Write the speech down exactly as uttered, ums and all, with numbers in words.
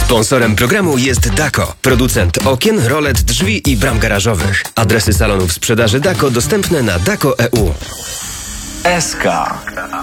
Sponsorem programu jest Dako, producent okien, rolet, drzwi i bram garażowych. Adresy salonów sprzedaży Dako dostępne na dako kropka e u. S K.